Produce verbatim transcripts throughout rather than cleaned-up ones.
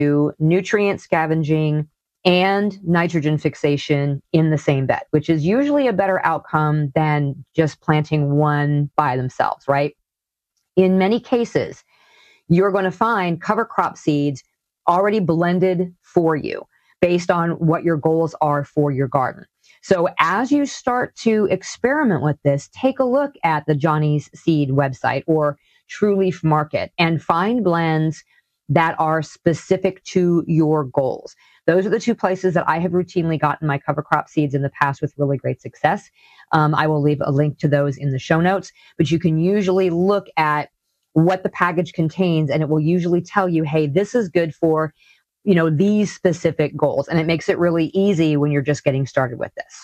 nutrient scavenging and nitrogen fixation in the same bed, which is usually a better outcome than just planting one by themselves, right? In many cases, you're going to find cover crop seeds already blended for you based on what your goals are for your garden. So as you start to experiment with this, take a look at the Johnny's Seed website or True Leaf Market and find blends that are specific to your goals. Those are the two places that I have routinely gotten my cover crop seeds in the past with really great success. Um, I will leave a link to those in the show notes, but you can usually look at what the package contains and it will usually tell you, hey, this is good for, you know, these specific goals. And it makes it really easy when you're just getting started with this.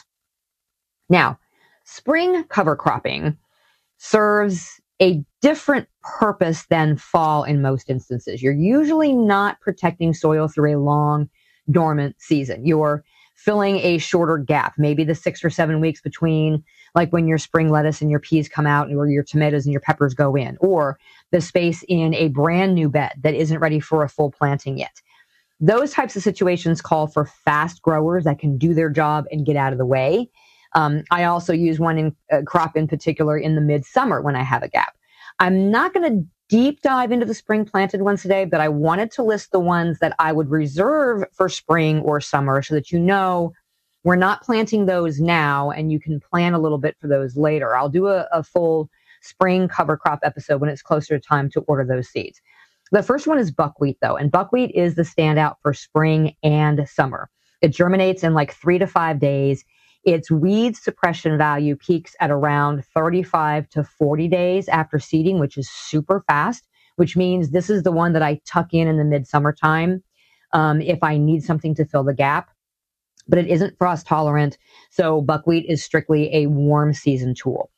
Now, spring cover cropping serves a different purpose than fall in most instances. You're usually not protecting soil through a long dormant season. You're filling a shorter gap, maybe the six or seven weeks between like when your spring lettuce and your peas come out or your tomatoes and your peppers go in, or the space in a brand new bed that isn't ready for a full planting yet. Those types of situations call for fast growers that can do their job and get out of the way. Um, I also use one in uh, crop in particular in the midsummer when I have a gap. I'm not going to deep dive into the spring planted ones today, but I wanted to list the ones that I would reserve for spring or summer so that you know we're not planting those now and you can plan a little bit for those later. I'll do a, a full spring cover crop episode when it's closer to time to order those seeds. The first one is buckwheat though, and buckwheat is the standout for spring and summer. It germinates in like three to five days. Its weed suppression value peaks at around thirty-five to forty days after seeding, which is super fast, which means this is the one that I tuck in in the midsummer time um, if I need something to fill the gap. But it isn't frost tolerant, so buckwheat is strictly a warm season tool.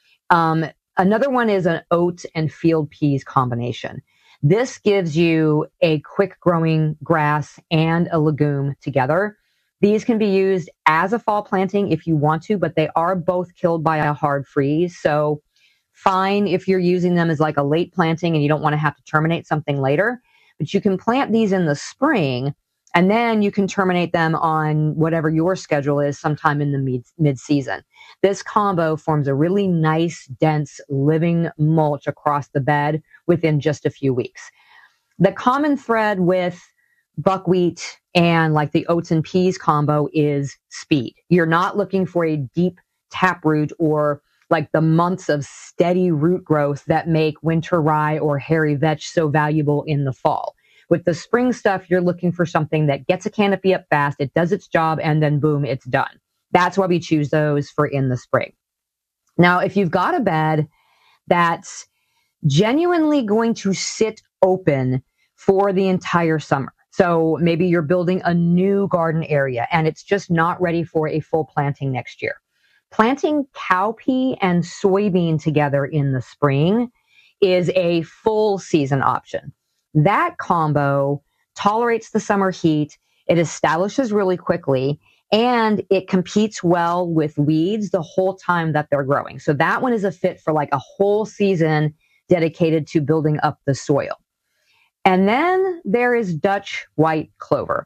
Um, another one is an oat and field peas combination. This gives you a quick growing grass and a legume together. These can be used as a fall planting if you want to, but they are both killed by a hard freeze. So fine if you're using them as like a late planting and you don't want to have to terminate something later, but you can plant these in the spring and then you can terminate them on whatever your schedule is sometime in the mid mid-season. This combo forms a really nice, dense, living mulch across the bed within just a few weeks. The common thread with buckwheat and like the oats and peas combo is speed. You're not looking for a deep taproot or like the months of steady root growth that make winter rye or hairy vetch so valuable in the fall. With the spring stuff, you're looking for something that gets a canopy up fast, it does its job, and then boom, it's done. That's why we choose those for in the spring. Now, if you've got a bed that's genuinely going to sit open for the entire summer, so maybe you're building a new garden area and it's just not ready for a full planting next year. Planting cowpea and soybean together in the spring is a full season option. That combo tolerates the summer heat, it establishes really quickly, and it competes well with weeds the whole time that they're growing. So that one is a fit for like a whole season dedicated to building up the soil. And then there is Dutch white clover.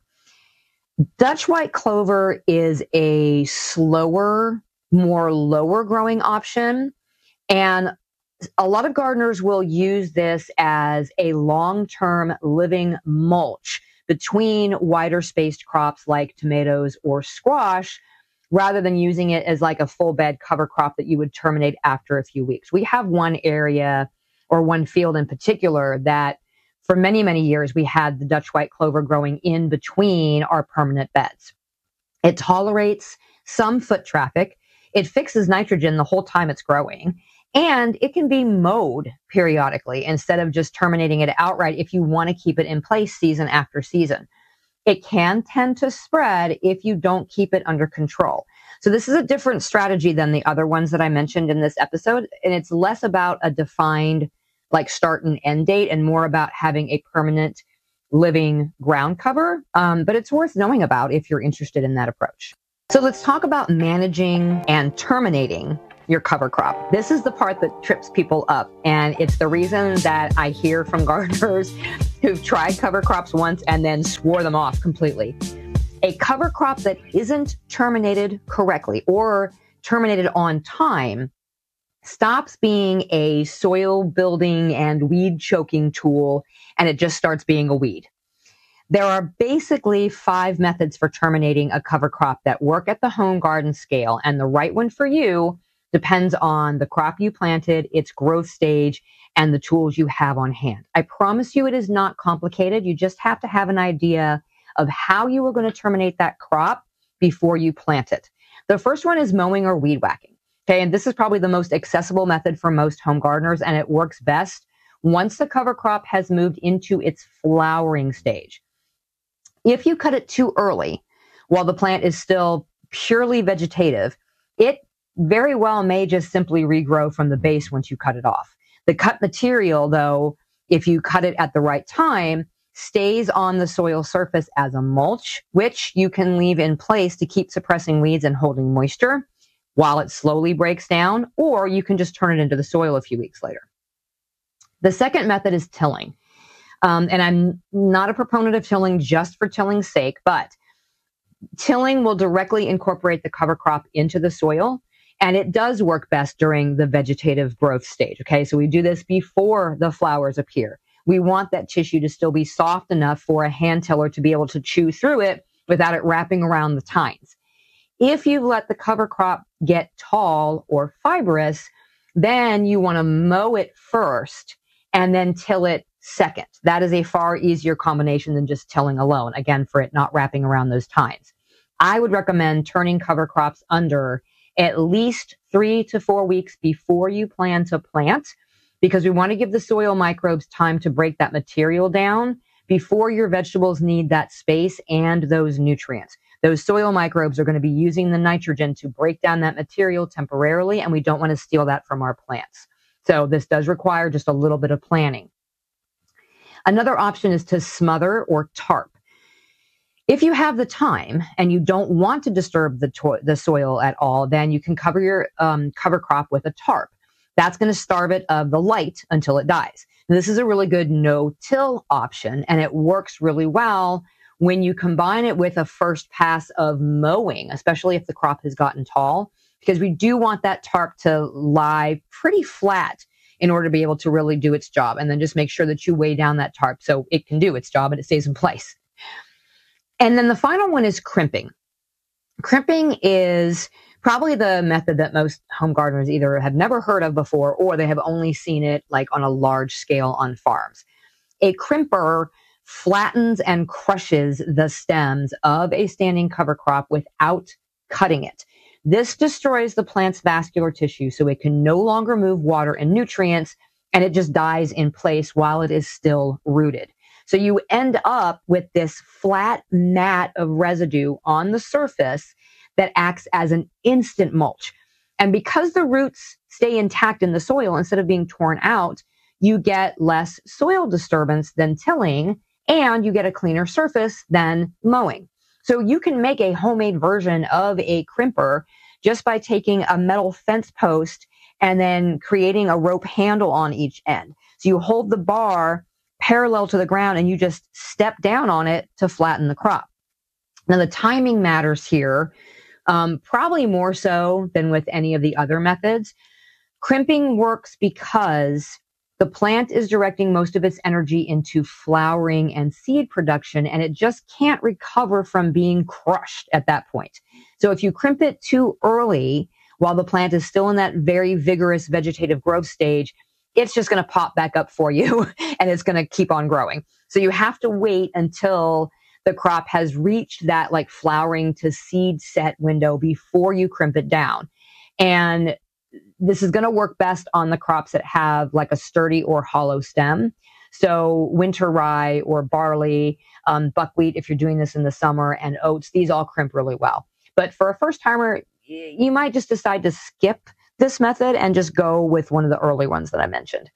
Dutch white clover is a slower, more lower growing option. And a lot of gardeners will use this as a long-term living mulch between wider spaced crops like tomatoes or squash, rather than using it as like a full bed cover crop that you would terminate after a few weeks. We have one area or one field in particular that for many, many years, we had the Dutch white clover growing in between our permanent beds. It tolerates some foot traffic. It fixes nitrogen the whole time it's growing. And it can be mowed periodically instead of just terminating it outright if you want to keep it in place season after season. It can tend to spread if you don't keep it under control. So this is a different strategy than the other ones that I mentioned in this episode. And it's less about a defined like start and end date and more about having a permanent living ground cover. Um, but it's worth knowing about if you're interested in that approach. So let's talk about managing and terminating your cover crop. This is the part that trips people up. And it's the reason that I hear from gardeners who've tried cover crops once and then swore them off completely. A cover crop that isn't terminated correctly or terminated on time stops being a soil building and weed choking tool, and it just starts being a weed. There are basically five methods for terminating a cover crop that work at the home garden scale, and the right one for you depends on the crop you planted, its growth stage, and the tools you have on hand. I promise you it is not complicated. You just have to have an idea of how you are going to terminate that crop before you plant it. The first one is mowing or weed whacking. Okay, and this is probably the most accessible method for most home gardeners, and it works best once the cover crop has moved into its flowering stage. If you cut it too early, while the plant is still purely vegetative, it very well may just simply regrow from the base once you cut it off. The cut material, though, if you cut it at the right time, stays on the soil surface as a mulch, which you can leave in place to keep suppressing weeds and holding moisture while it slowly breaks down, or you can just turn it into the soil a few weeks later. The second method is tilling. Um, and I'm not a proponent of tilling just for tilling's sake, but tilling will directly incorporate the cover crop into the soil, and it does work best during the vegetative growth stage. Okay, so we do this before the flowers appear. We want that tissue to still be soft enough for a hand tiller to be able to chew through it without it wrapping around the tines. If you let the cover crop get tall or fibrous, then you want to mow it first and then till it second. That is a far easier combination than just tilling alone, again, for it not wrapping around those tines. I would recommend turning cover crops under at least three to four weeks before you plan to plant, because we want to give the soil microbes time to break that material down before your vegetables need that space and those nutrients. Those soil microbes are going to be using the nitrogen to break down that material temporarily, and we don't want to steal that from our plants. So this does require just a little bit of planning. Another option is to smother or tarp. If you have the time and you don't want to disturb the, to- the soil at all, then you can cover your um, cover crop with a tarp. That's going to starve it of the light until it dies. Now, this is a really good no-till option, and it works really well when you combine it with a first pass of mowing, especially if the crop has gotten tall, because we do want that tarp to lie pretty flat in order to be able to really do its job. And then just make sure that you weigh down that tarp so it can do its job and it stays in place. And then the final one is crimping. Crimping is probably the method that most home gardeners either have never heard of before, or they have only seen it like on a large scale on farms. A crimper flattens and crushes the stems of a standing cover crop without cutting it. This destroys the plant's vascular tissue, so it can no longer move water and nutrients, and it just dies in place while it is still rooted. So you end up with this flat mat of residue on the surface that acts as an instant mulch. And because the roots stay intact in the soil instead of being torn out, you get less soil disturbance than tilling, and you get a cleaner surface than mowing. So you can make a homemade version of a crimper just by taking a metal fence post and then creating a rope handle on each end. So you hold the bar parallel to the ground and you just step down on it to flatten the crop. Now the timing matters here, um, probably more so than with any of the other methods. Crimping works because the plant is directing most of its energy into flowering and seed production, and it just can't recover from being crushed at that point. So if you crimp it too early, while the plant is still in that very vigorous vegetative growth stage, it's just going to pop back up for you and it's going to keep on growing. So you have to wait until the crop has reached that like flowering to seed set window before you crimp it down. And this is going to work best on the crops that have like a sturdy or hollow stem. So winter rye or barley, um, buckwheat, if you're doing this in the summer, and oats, these all crimp really well. But for a first timer, you might just decide to skip this method and just go with one of the early ones that I mentioned.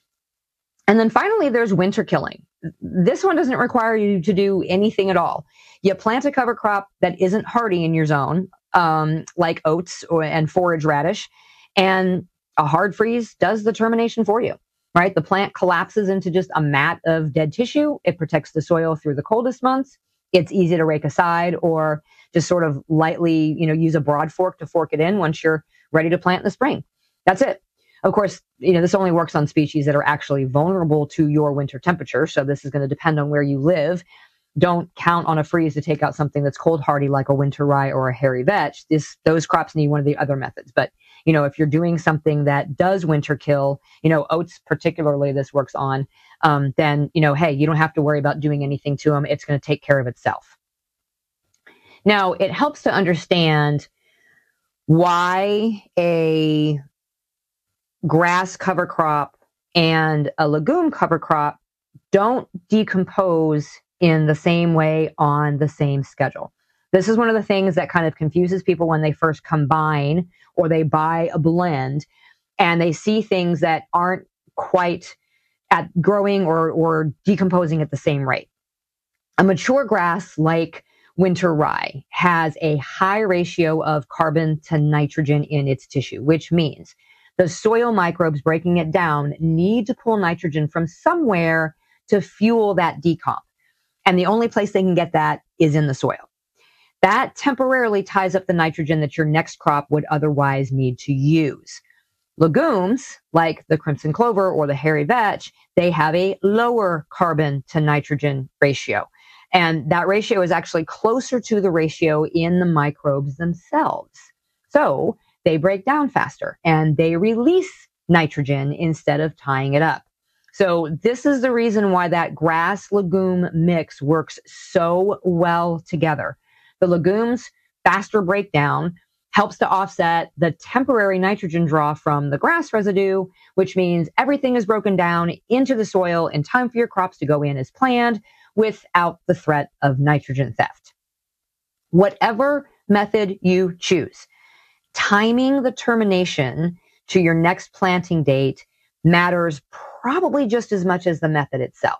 And then finally, there's winter killing. This one doesn't require you to do anything at all. You plant a cover crop that isn't hardy in your zone, um, like oats or, and forage radish, And a hard freeze does the termination for you, right? The plant collapses into just a mat of dead tissue. It protects the soil through the coldest months. It's easy to rake aside or just sort of lightly, you know, use a broad fork to fork it in once you're ready to plant in the spring. That's it. Of course, you know, this only works on species that are actually vulnerable to your winter temperature. So this is going to depend on where you live. Don't count on a freeze to take out something that's cold hardy like a winter rye or a hairy vetch. This, those crops need one of the other methods. But, you know, if you're doing something that does winter kill, you know, oats particularly this works on, um, then, you know, hey, you don't have to worry about doing anything to them. It's going to take care of itself. Now, it helps to understand why a grass cover crop and a legume cover crop don't decompose in the same way on the same schedule. This is one of the things that kind of confuses people when they first combine or they buy a blend and they see things that aren't quite at growing or, or decomposing at the same rate. A mature grass like winter rye has a high ratio of carbon to nitrogen in its tissue, which means the soil microbes breaking it down need to pull nitrogen from somewhere to fuel that decomp. And the only place they can get that is in the soil. That temporarily ties up the nitrogen that your next crop would otherwise need to use. Legumes, like the crimson clover or the hairy vetch, they have a lower carbon to nitrogen ratio. And that ratio is actually closer to the ratio in the microbes themselves. So they break down faster and they release nitrogen instead of tying it up. So this is the reason why that grass legume mix works so well together. The legumes faster breakdown helps to offset the temporary nitrogen draw from the grass residue, which means everything is broken down into the soil in time for your crops to go in as planned without the threat of nitrogen theft. Whatever method you choose, timing the termination to your next planting date matters probably just as much as the method itself.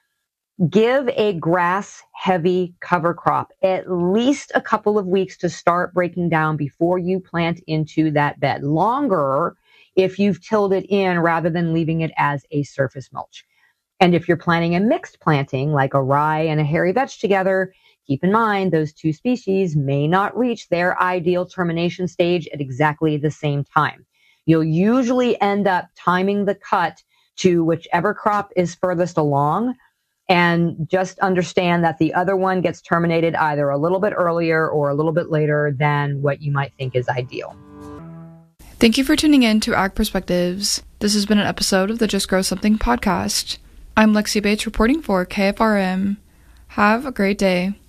Give a grass-heavy cover crop at least a couple of weeks to start breaking down before you plant into that bed. Longer if you've tilled it in rather than leaving it as a surface mulch. And if you're planting a mixed planting, like a rye and a hairy vetch together, keep in mind those two species may not reach their ideal termination stage at exactly the same time. You'll usually end up timing the cut to whichever crop is furthest along, and just understand that the other one gets terminated either a little bit earlier or a little bit later than what you might think is ideal. Thank you for tuning in to Ag Perspectives. This has been an episode of the Just Grow Something podcast. I'm Lexi Bates reporting for K F R M. Have a great day.